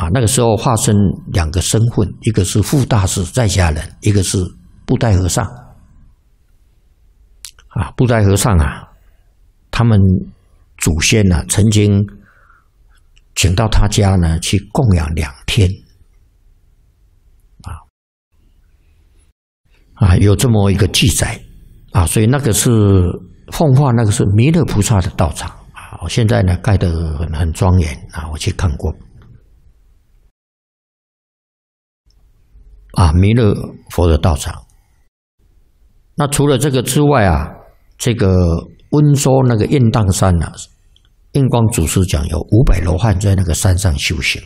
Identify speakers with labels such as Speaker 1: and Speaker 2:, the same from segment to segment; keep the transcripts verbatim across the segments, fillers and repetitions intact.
Speaker 1: 啊，那个时候化身两个身份，一个是护大士在家人，一个是布袋和尚。啊，布袋和尚啊，他们祖先呢、啊、曾经请到他家呢去供养两天。啊啊，有这么一个记载啊，所以那个是奉化，那个是弥勒菩萨的道场啊，现在呢盖得很很庄严啊，我去看过。啊，弥勒佛的道场。那除了这个之外啊，这个温州那个雁荡山啊，印光祖师讲有五百罗汉在那个山上修行。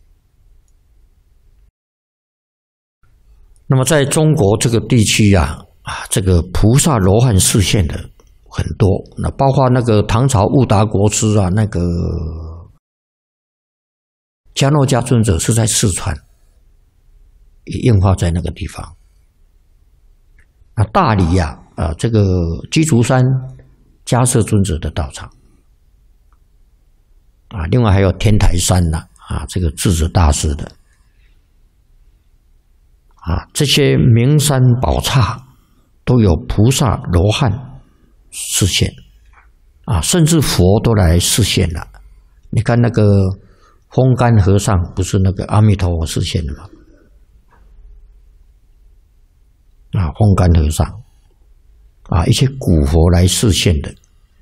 Speaker 1: 那么在中国这个地区啊，啊，这个菩萨罗汉示现的很多，那包括那个唐朝悟达国师啊，那个迦诺迦尊者是在四川。也印化在那个地方。啊，大理呀、啊，啊，这个鸡足山迦摄尊者的道场，啊，另外还有天台山呐、啊，啊，这个智者大师的，啊，这些名山宝刹都有菩萨罗汉示现，啊，甚至佛都来示现了。你看那个风干和尚，不是那个阿弥陀佛示现的吗？啊，风干和尚，啊，一些古佛来示现的，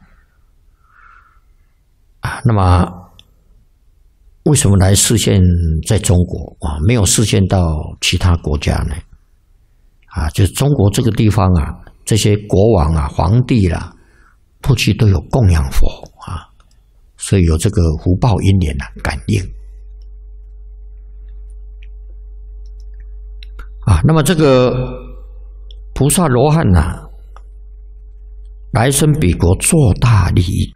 Speaker 1: 啊，那么为什么来示现在中国啊？没有示现到其他国家呢？啊，就是中国这个地方啊，这些国王啊、皇帝啦、啊，过去都有供养佛啊，所以有这个福报因缘啊感应。啊，那么这个。菩萨罗汉呐、啊，来生彼国做大利益。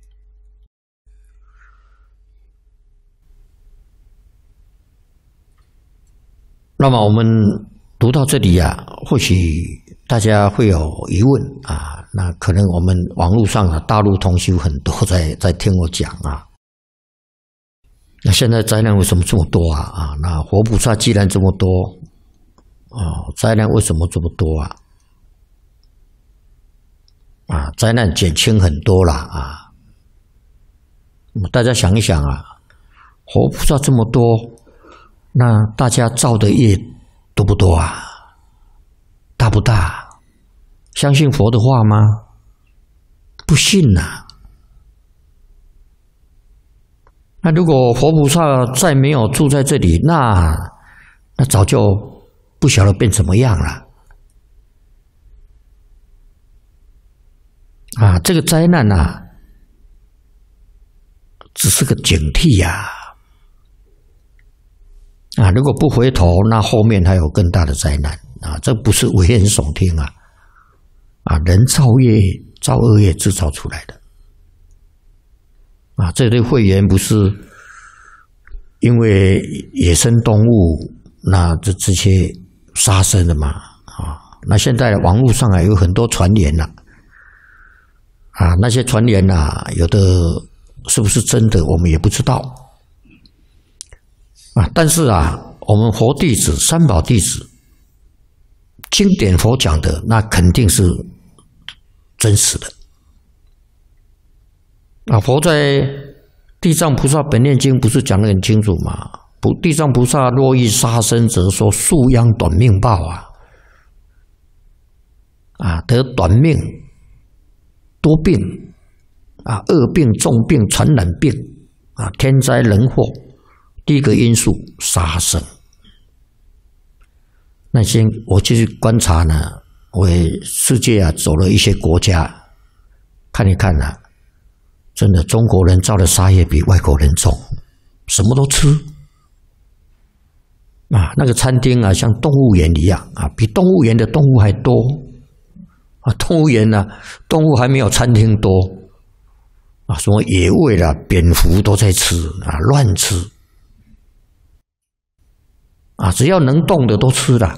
Speaker 1: 那么我们读到这里啊，或许大家会有疑问啊，那可能我们网络上啊，大陆同修很多在在听我讲啊。那现在灾难为什么这么多啊？啊，那活菩萨既然这么多。哦，灾难为什么这么多啊？啊，灾难减轻很多了啊。那么大家想一想啊，活菩萨这么多，那大家造的业多不多啊？大不大？相信佛的话吗？不信呐、啊。那如果活菩萨再没有住在这里，那那早就。不晓得变怎么样了啊！这个灾难啊，只是个警惕呀！啊，如果不回头，那后面还有更大的灾难啊！这不是危言耸听啊！啊，人造业、造恶业制造出来的啊！这类会员不是因为野生动物，那这这些。杀生的嘛啊，那现在网络上啊有很多传言呐、啊，啊那些传言呐、啊，有的是不是真的，我们也不知道啊。但是啊，我们佛弟子、三宝弟子，经典佛讲的那肯定是真实的啊。佛在《地藏菩萨本愿经》不是讲得很清楚吗？不，地藏菩萨若欲杀生者，说树殃短命报啊，啊，得短命、多病啊、恶病、重病、传染病啊、天灾人祸，第一个因素杀生。那些我去观察呢，我世界啊走了一些国家，看一看啊，真的中国人造的杀业比外国人重，什么都吃。啊，那个餐厅啊，像动物园一样啊，比动物园的动物还多啊！动物园呢、啊，动物还没有餐厅多啊！什么野味啦、蝙蝠都在吃啊，乱吃啊！只要能动的都吃了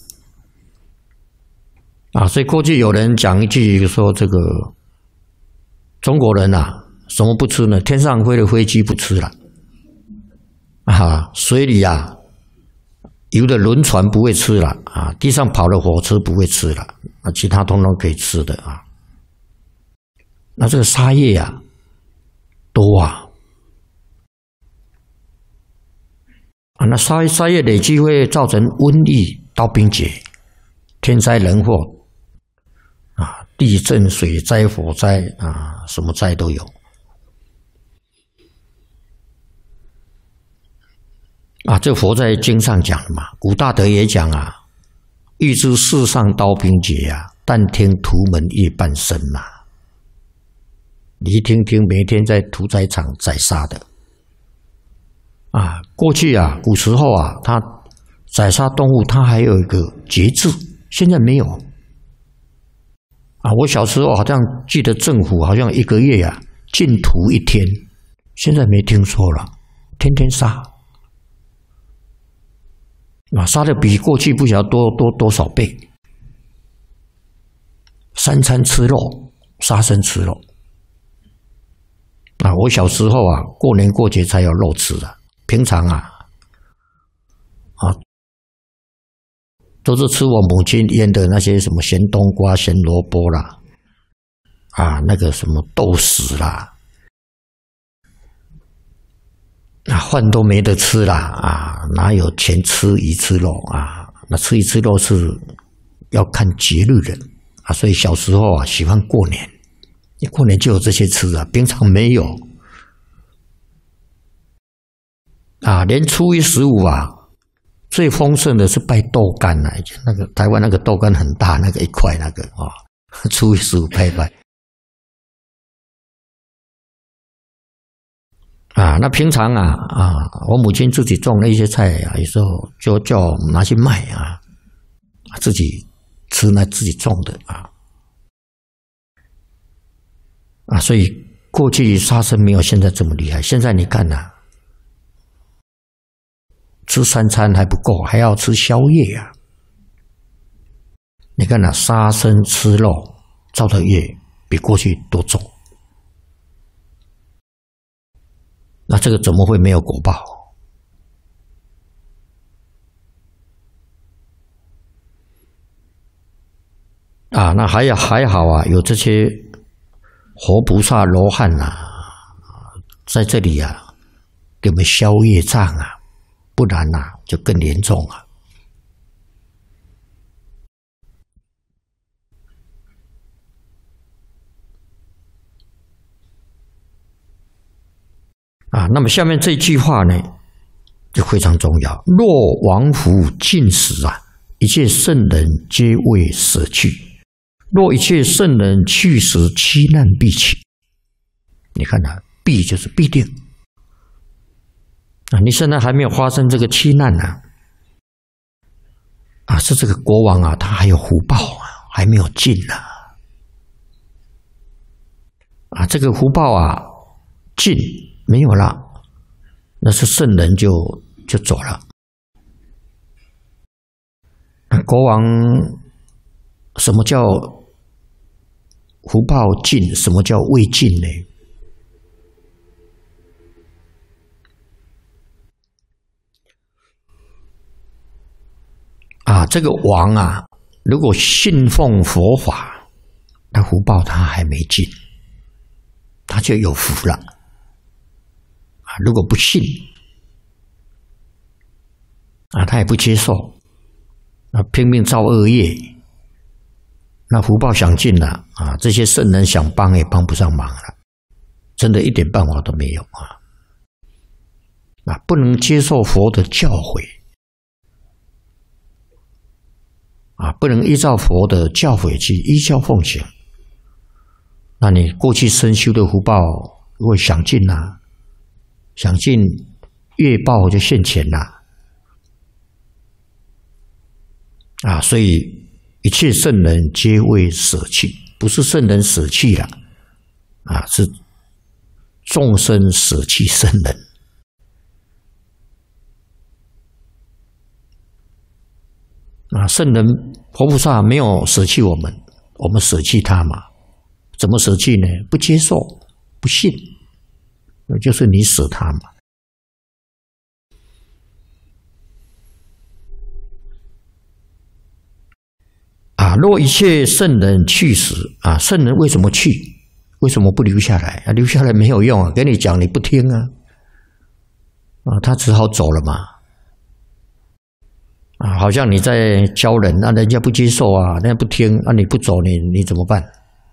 Speaker 1: 啊！所以过去有人讲一句说，这个中国人啊，什么不吃呢？天上飞的飞机不吃了。 啊，水里啊游的轮船不会吃了啊，地上跑的火车不会吃了啊，其他通通可以吃的啊。那这个沙叶啊多啊啊，那沙沙叶累积会造成瘟疫、刀兵劫、天灾人祸啊，地震、水灾、火灾啊，什么灾都有。啊，这佛在经上讲的嘛，古大德也讲啊，欲知世上刀兵劫啊，但听屠门夜半声呐、啊。你一听听，每天在屠宰场宰杀的啊，过去啊，古时候啊，他宰杀动物，他还有一个节制，现在没有啊。我小时候好像记得政府好像一个月啊禁屠一天，现在没听说了，天天杀。啊，杀的比过去不晓得多多多少倍，三餐吃肉，杀生吃肉。啊，我小时候啊，过年过节才有肉吃啊，平常啊，啊，都是吃我母亲腌的那些什么咸冬瓜、咸萝卜啦，啊，那个什么豆豉啦。啊，饭都没得吃啦！啊，哪有钱吃鱼吃肉啊？那吃鱼吃肉是要看节日的啊，所以小时候啊喜欢过年，你过年就有这些吃啊，平常没有啊。连初一十五啊，最丰盛的是拜豆干啊，那个台湾那个豆干很大，那个一块那个啊，初一十五拜拜。啊，那平常啊啊，我母亲自己种了一些菜啊，有时候就叫我们拿去卖啊，自己吃那自己种的啊啊，所以过去杀生没有现在这么厉害。现在你看呐、啊，吃三餐还不够，还要吃宵夜啊。你看呐、啊，杀生吃肉造的业比过去多重。那这个怎么会没有果报啊？那还有还好啊，有这些活菩萨罗汉啊，在这里啊，给我们消业障啊，不然呐、啊、就更严重啊。啊，那么下面这句话呢，就非常重要。若亡福尽时啊，一切圣人皆为舍去；若一切圣人去时，七难必起。你看啊，必就是必定啊！你现在还没有发生这个七难呢、啊，啊，是这个国王啊，他还有福报啊，还没有尽呢、啊。啊，这个福报啊，尽。没有了，那是圣人就就走了。国王，什么叫福报尽？什么叫未尽呢？啊，这个王啊，如果信奉佛法，那福报他还没尽，他就有福了。如果不信啊，他也不接受，啊，拼命造恶业，那福报享尽了啊，这些圣人想帮也帮不上忙了，真的一点办法都没有啊！啊，不能接受佛的教诲啊，不能依照佛的教诲去依教奉行，那你过去生修的福报如果享尽了。想尽业报就现前了啊！所以一切圣人皆为舍弃，不是圣人舍弃了啊，是众生舍弃圣人啊！圣人佛菩萨没有舍弃我们，我们舍弃他嘛？怎么舍弃呢？不接受，不信。就是你舍他嘛， 若一切圣人去时啊，圣人为什么去？为什么不留下来？啊，留下来没有用啊！给你讲你不听啊，啊，他只好走了嘛。啊，好像你在教人，那、啊、人家不接受啊，人家不听，啊，你不走，你你怎么办？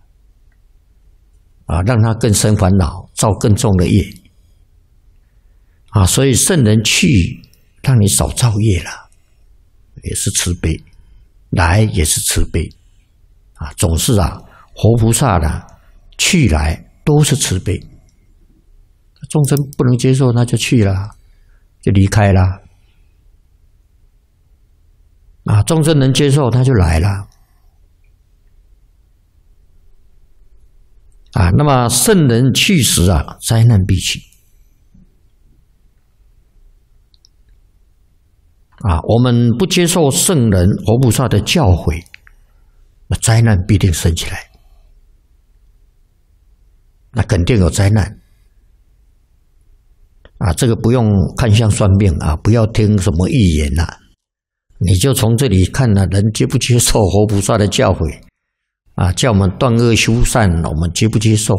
Speaker 1: 啊，让他更生烦恼，造更重的业。啊，所以圣人去，让你少造业了，也是慈悲；来也是慈悲。啊，总是啊，活菩萨的去来都是慈悲。众生不能接受，那就去了，就离开了。啊，众生能接受，他就来了。啊，那么圣人去时啊，灾难必起。啊，我们不接受圣人活菩萨的教诲，那灾难必定生起来。那肯定有灾难。啊，这个不用看相算命啊，不要听什么预言呐、啊，你就从这里看呢、啊，人接不接受活菩萨的教诲啊？叫我们断恶修善，我们接不接受？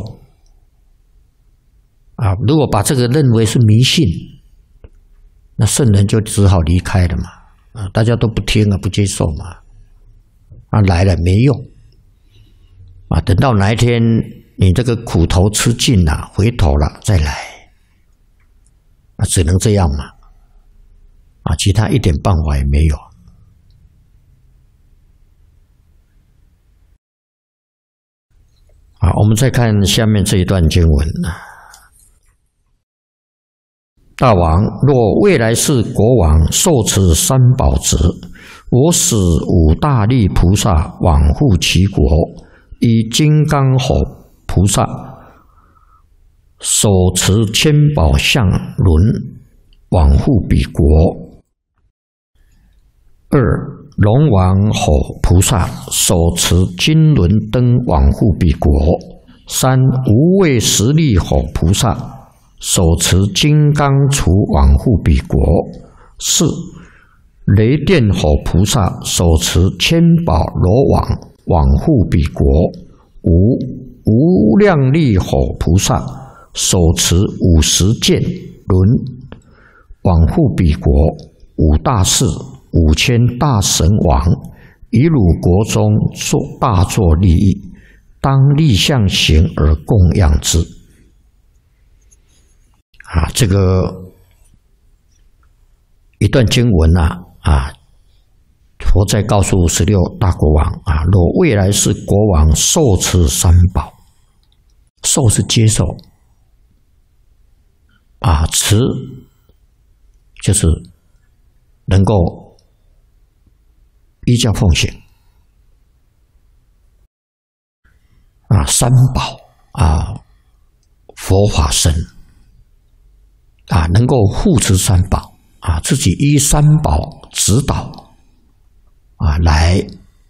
Speaker 1: 啊，如果把这个认为是迷信，那圣人就只好离开了嘛。啊，大家都不听啊，不接受嘛。啊，来了没用。啊，等到哪一天你这个苦头吃尽了，回头了再来。啊，只能这样嘛。啊，其他一点办法也没有。好，我们再看下面这一段经文。大王，若未来世国王受持三宝职，我使五大力菩萨往护其国，以金刚吼菩萨手持千宝相轮往护彼国。二，龙王吼菩萨手持金轮灯往护彼国。三，无畏十力吼菩萨手持金刚杵往护彼国。四，雷电吼菩萨手持千宝罗网往护彼国。五，无量力吼菩萨手持五十剑轮往护彼国。五大士五千大神王以汝国中做大作利益，当立相行而供养之。啊，这个一段经文啊，啊，佛在告诉十六大国王啊，若未来世国王受持三宝，受是接受，啊，持就是能够依教奉行。啊，三宝啊，佛法僧啊，能够护持三宝啊，自己依三宝指导啊，来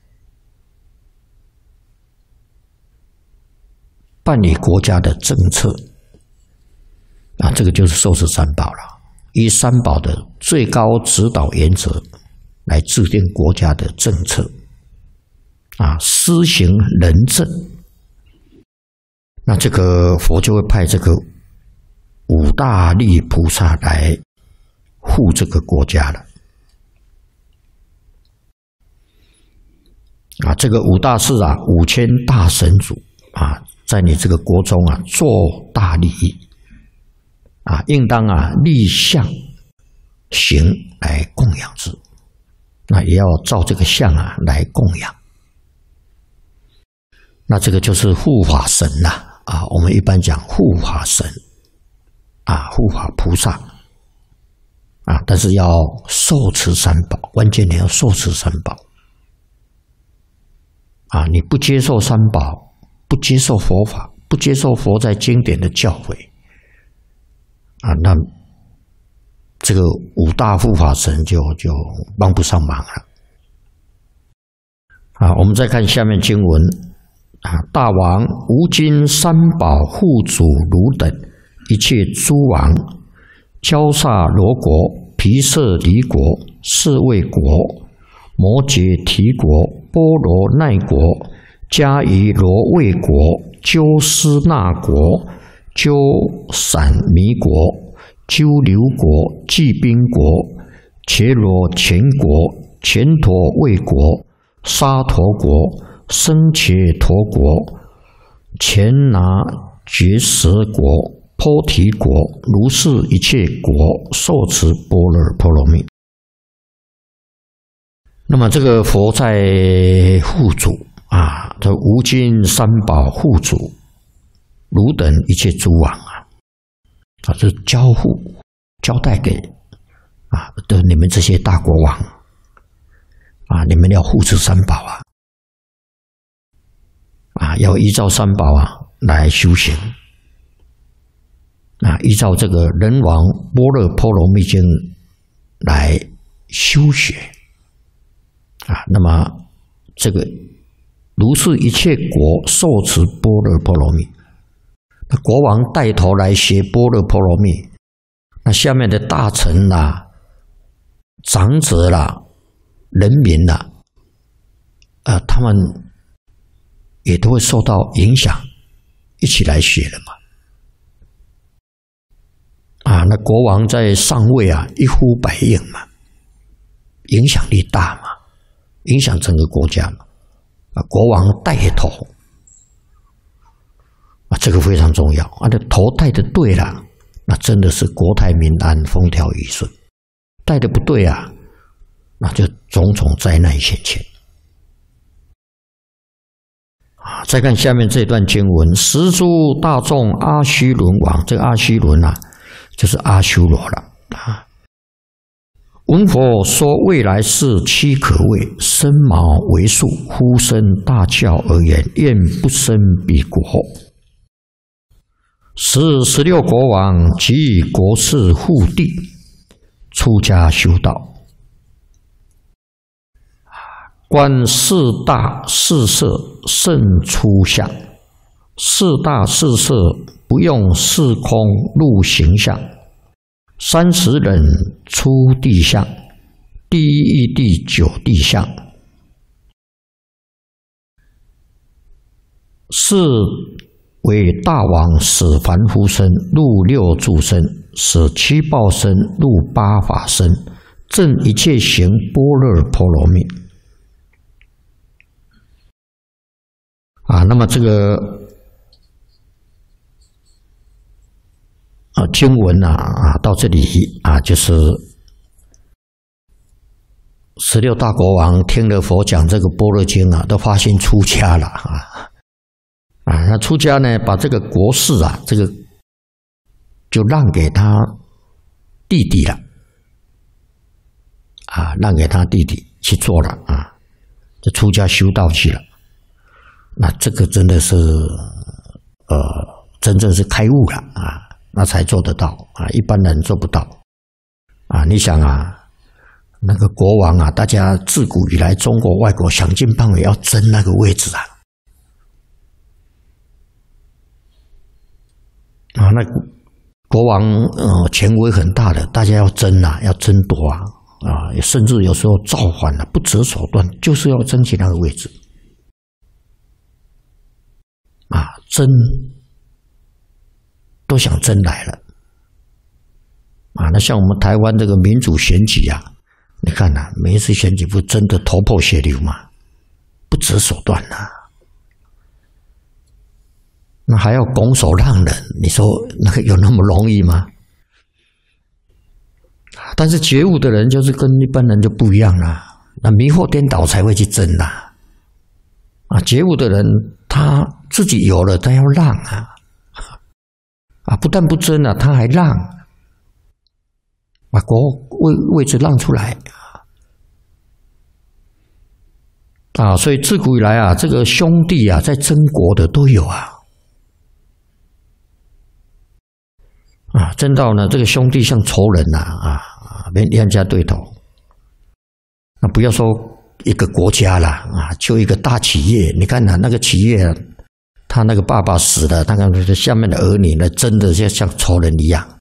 Speaker 1: 办理国家的政策啊，这个就是受持三宝了。依三宝的最高指导原则来制定国家的政策啊，施行仁政。那这个佛就会派这个五大力菩萨来护这个国家了。啊，这个五大士啊，五千大神主啊，在你这个国中啊，做大利益啊，应当啊立相行来供养之。那也要照这个相啊来供养。那这个就是护法神呐。啊，我们一般讲护法神，啊，护法菩萨，啊，但是要受持三宝，关键你要受持三宝，啊，你不接受三宝，不接受佛法，不接受佛在经典的教诲，啊，那这个五大护法神就就帮不上忙了。啊，我们再看下面经文。啊！大王，吾今三宝护主汝等一切诸王，焦萨罗国、毗舍离国、舍卫国、 摩羯提国、波罗奈国、迦夷罗卫国、鸠斯那国、鸠闪弥国、鸠留国、骑兵国、伽罗前国、乾陀卫国、沙陀国、僧伽陀国、前拿觉舍国、波提国，如是一切国，受持般若波罗蜜。那么这个佛在护主啊，这无尽三宝护主，汝等一切诸王啊，啊，这交互交代给啊的你们这些大国王啊，你们要护持三宝啊，啊，要依照三宝啊来修行啊，依照这个人王般若波罗蜜经来修学啊，那么这个如是一切国受持般若波罗蜜，那国王带头来学般若波罗蜜，那下面的大臣啦、啊、长者啦、啊、人民啦、啊，啊，他们也都会受到影响，一起来学了嘛。啊，那国王在上位啊，一呼百应嘛，影响力大嘛，影响整个国家嘛。啊，国王带头啊，这个非常重要啊。这头带的对了，那真的是国泰民安、风调雨顺；带的不对啊，那就种种灾难现前。啊，再看下面这段经文：十诸大众阿须伦王，这个阿须伦啊，就是阿修罗了啊。闻佛说未来世期可畏，身毛为数，呼声大叫而言：愿不生彼国。时十六国王及国士护地，出家修道，观四大四色甚出相，四大四色不用四空入形相。三十人出地相，第一义地九地相，是为大王使凡夫身入六住身，使七报身入八法身，证一切行般若波罗蜜。啊，那么这个啊，经文啊啊，到这里啊，就是十六大国王听了佛讲这个般若经啊，都发心出家了啊啊，那出家呢，把这个国事啊，这个就让给他弟弟了啊，让给他弟弟去做了啊，就出家修道去了。那这个真的是呃，真正是开悟了啊。那才做得到啊，一般人做不到啊！你想啊，那个国王啊，大家自古以来，中国外国想尽办法要争那个位置啊！啊，那国王呃权威很大的，大家要争啊，要争夺啊啊，甚至有时候造反了、啊，不择手段，就是要争取那个位置啊，争。都想争来了啊！那像我们台湾这个民主选举啊，你看呐、啊，每一次选举不争得头破血流嘛，不择手段呐、啊，那还要拱手让人，你说那个有那么容易吗？但是觉悟的人就是跟一般人就不一样了，那迷惑颠倒才会去争呐、啊，啊，觉悟的人他自己有了，他要让啊。啊，不但不争啊，他还让，把国位位置让出来啊！所以自古以来啊，这个兄弟啊，在争国的都有啊，啊，争到呢，这个兄弟像仇人呐啊啊，没两家对头。那不要说一个国家了啊，就一个大企业，你看呐、啊，那个企业、啊。他那个爸爸死了，那个下面的儿女呢，真的就像仇人一样。